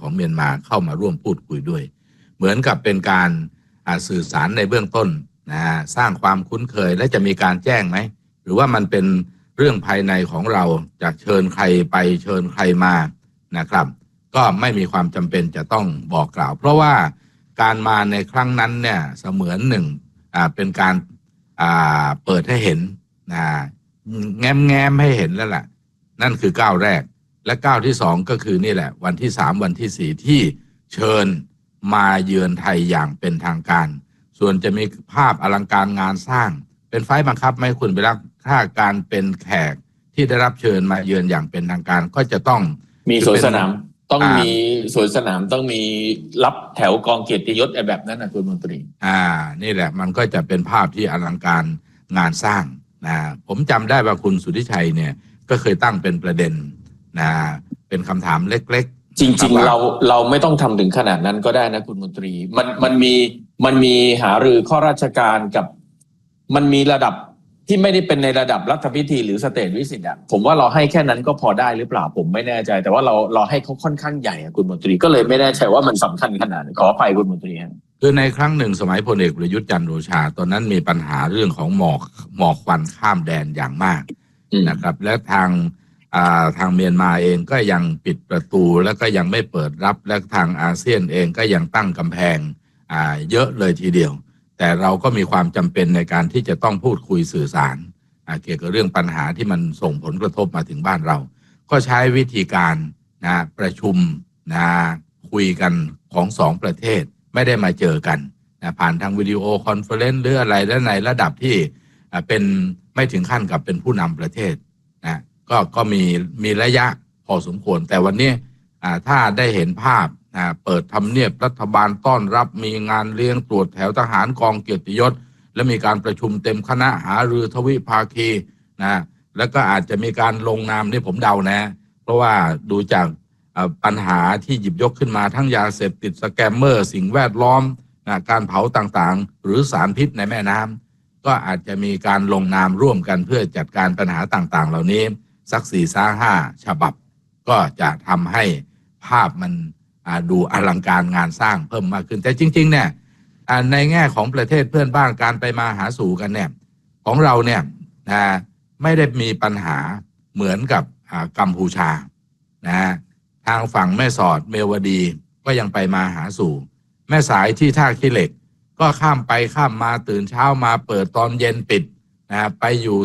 ของเมียนมาเข้ามาร่วมพูดคุยด้วยเหมือนกับเป็นการสื่อสารในเบื้องต้นนะสร้างความคุ้นเคยและจะมีการแจ้งไหมหรือว่ามันเป็นเรื่องภายในของเราจะเชิญใครไปเชิญใครมานะครับก็ไม่มีความจำเป็นจะต้องบอกกล่าวเพราะว่าการมาในครั้งนั้นเนี่ยเสมือนหนึ่งเป็นการเปิดให้เห็นแง้มให้เห็นแล้วแหละนั่นคือก้าวแรกและก้าวที่สองก็คือนี่แหละวันที่3วันที่4ที่เชิญมาเยือนไทยอย่างเป็นทางการส่วนจะมีภาพอลังการงานสร้างเป็นไฟล์บังคับไหมคุณไปรักถ้าการเป็นแขกที่ได้รับเชิญมาเยือนอย่างเป็นทางการก็จะต้องมีสวนสนามต้องมีสวนสนามต้องมีรับแถวกองเกียรติยศแบบนั้นนะคุณมนตรีนี่แหละมันก็จะเป็นภาพที่อลังการงานสร้างผมจำได้ว่าคุณสุทธิชัยเนี่ยก็เคยตั้งเป็นประเด็นเป็นคำถามเล็กๆจริงๆเราไม่ต้องทำถึงขนาดนั้นก็ได้นะคุณมนตรีมันมีหารือข้อราชการกับมันมีระดับที่ไม่ได้เป็นในระดับรัฐพิธีหรือสเตทวิสิตผมว่าเราให้แค่นั้นก็พอได้หรือเปล่าผมไม่แน่ใจแต่ว่าเราให้เขาค่อนข้างใหญ่คุณมนตรีก็เลยไม่แน่ใจว่ามันสำคัญขนาดขออภัยคุณมนตรีคือในครั้งหนึ่งสมัยพลเอกประยุทธ์จันทร์โอชาตอนนั้นมีปัญหาเรื่องของหมอกควันข้ามแดนอย่างมากนะครับและทางเมียนมาเองก็ยังปิดประตูแล้วก็ยังไม่เปิดรับและทางอาเซียนเองก็ยังตั้งกำแพงเยอะเลยทีเดียวแต่เราก็มีความจำเป็นในการที่จะต้องพูดคุยสื่อสารเกี่ยวกับเรื่องปัญหาที่มันส่งผลกระทบมาถึงบ้านเราก็ใช้วิธีการประชุมคุยกันของสองประเทศไม่ได้มาเจอกันผ่านทางวิดีโอคอนเฟอเรนซ์หรืออะไรและในระดับที่เป็นไม่ถึงขั้นกับเป็นผู้นำประเทศก็มีระยะพอสมควรแต่วันนี้ถ้าได้เห็นภาพเปิดทำเนียบรัฐบาลต้อนรับมีงานเลี้ยงตรวจแถวทหารกองเกียรติยศและมีการประชุมเต็มคณะหารือทวิภาคีแล้วก็อาจจะมีการลงนามนี่ผมเดานะเพราะว่าดูจากปัญหาที่หยิบยกขึ้นมาทั้งยาเสพติดสแกมเมอร์สิ่งแวดล้อมการเผาต่างๆหรือสารพิษในแม่น้ำก็อาจจะมีการลงนามร่วมกันเพื่อจัดการปัญหาต่างๆเหล่านี้สัก4-5 ฉบับก็จะทำให้ภาพมันดูอลังการงานสร้างเพิ่มมากขึ้นแต่จริงๆเนี่ยในแง่ของประเทศเพื่อนบ้านการไปมาหาสู่กันเนี่ยของเราเนี่ยไม่ได้มีปัญหาเหมือนกับกัมพูชาทางฝั่งแม่สอดเมวดีก็ยังไปมาหาสู่แม่สายที่ท่าขี้เหล็กก็ข้ามไปข้ามมาตื่นเช้ามาเปิดตอนเย็นปิดไปอยู่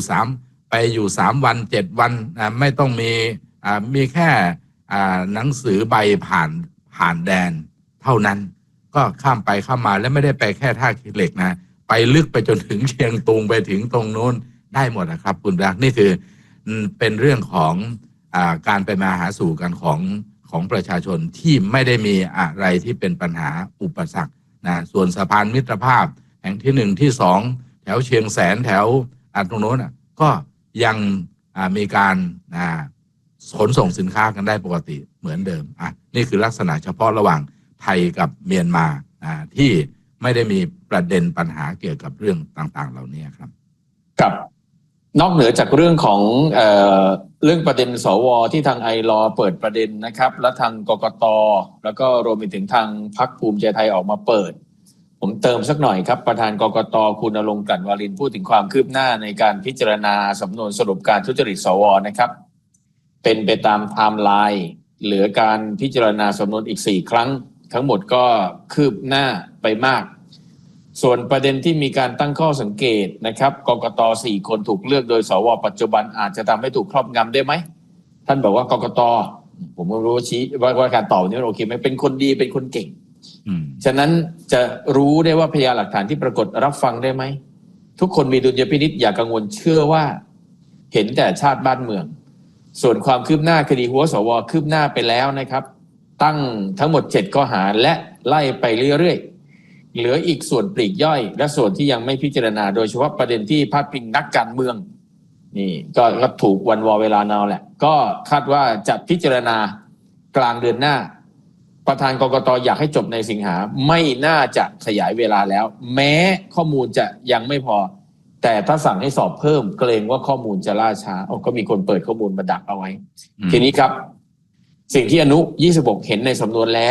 3 วัน 7 วันไม่ต้องมีแค่หนังสือใบผ่านแดนเท่านั้นก็ข้ามไปข้ามมาแล้วไม่ได้ไปแค่ท่าขี้เหล็กไปลึกไปจนถึงเชียงตุงไปถึงตรงโน้นได้หมดนะครับคุณรักนี่คือเป็นเรื่องของการไปมาหาสู่กันของประชาชนที่ไม่ได้มีอะไรที่เป็นปัญหาอุปสรรคส่วนสะพานมิตรภาพแห่งที่1ที่2แถวเชียงแสนแถวตรงโน้นก็ยังมีการขนส่งสินค้ากันได้ปกติเหมือนเดิมนี่คือลักษณะเฉพาะระหว่างไทยกับเมียนมาที่ไม่ได้มีประเด็นปัญหาเกี่ยวกับเรื่องต่างๆเหล่านี้ครับกับนอกเหนือจากเรื่องของเรื่องประเด็นสวที่ทางไอลอเปิดประเด็นนะครับและทางกกตแล้วก็รวมไปถึงทางพรรคภูมิใจไทยออกมาเปิดผมเติมสักหน่อยครับประธานกกตคุณณรงค์ กลั่นวารินพูดถึงความคืบหน้าในการพิจารณาสำนวนสรุปการทุจริตสวนะครับเป็นไปตามไทม์ไลน์เหลือการพิจารณาสำนวนอีก4ครั้งทั้งหมดก็คืบหน้าไปมากส่วนประเด็นที่มีการตั้งข้อสังเกตนะครับกกต4คนถูกเลือกโดยสวปัจจุบันอาจจะทำให้ถูกครอบงำได้ไหมท่านบอกว่ากกตผมไม่รู้ชี้ว่าการตอบนี้โอเคไหมเป็นคนดีเป็นคนเก่งฉะนั้นจะรู้ได้ว่าพยานหลักฐานที่ปรากฏรับฟังได้ไหมทุกคนมีดุลยพินิจอย่ากังวลเชื่อว่าเห็นแต่ชาติบ้านเมืองส่วนความคืบหน้าคดีหัวสวคืบหน้าไปแล้วนะครับตั้งทั้งหมด7ข้อหาและไล่ไปเรื่อยๆเหลืออีกส่วนปลีกย่อยและส่วนที่ยังไม่พิจารณาโดยเฉพาะประเด็นที่พาดพิงนักการเมืองนี่ก็ถูกวันวอเวลานาวแหละก็คาดว่าจะพิจารณากลางเดือนหน้าประธานกกตอยากให้จบในสิงหาไม่น่าจะขยายเวลาแล้วแม้ข้อมูลจะยังไม่พอแต่ถ้าสั่งให้สอบเพิ่มเกรงว่าข้อมูลจะล่าช้าก็มีคนเปิดข้อมูลมาดักเอาไว้ทีนี้ครับสิ่งที่อนุ26เห็นในสำนวนแล้ว